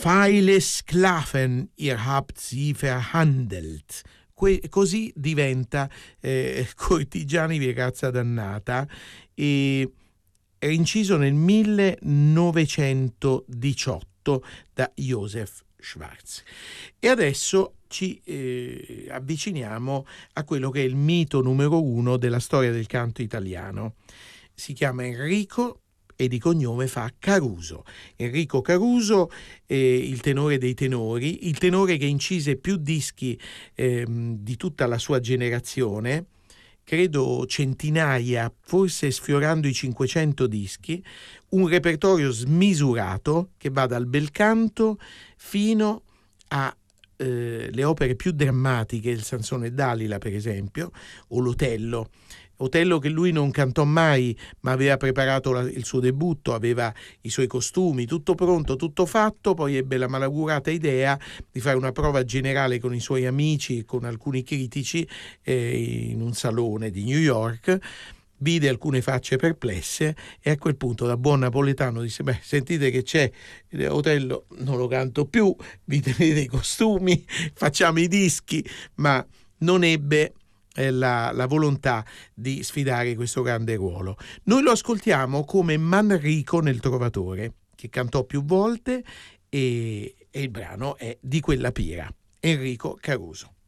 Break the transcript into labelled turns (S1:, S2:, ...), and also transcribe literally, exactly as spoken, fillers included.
S1: Feile Sklaven, ihr habt sie verhandelt. Que- così diventa eh, Cortigiani di razza dannata, e è inciso nel millenovecentodiciotto da Joseph Schwartz. E adesso ci eh, avviciniamo a quello che è il mito numero uno della storia del canto italiano. Si chiama Enrico e di cognome fa Caruso. Enrico Caruso, eh, il tenore dei tenori, il tenore che incise più dischi ehm, di tutta la sua generazione, credo centinaia, forse sfiorando i cinquecento dischi, un repertorio smisurato che va dal bel canto fino a eh, le opere più drammatiche, il Sansone e Dalila per esempio, o l'Otello. Otello che lui non cantò mai, ma aveva preparato la, il suo debutto, aveva i suoi costumi, tutto pronto, tutto fatto, poi ebbe la malaugurata idea di fare una prova generale con i suoi amici e con alcuni critici eh, in un salone di New York. Vide alcune facce perplesse e a quel punto, da buon napoletano, disse: beh, sentite che c'è, Otello non lo canto più, vi tenete i costumi, facciamo i dischi, ma non ebbe La, la volontà di sfidare questo grande ruolo. Noi lo ascoltiamo come Manrico nel Trovatore, che cantò più volte, e, e il brano è Di quella pira, Enrico Caruso.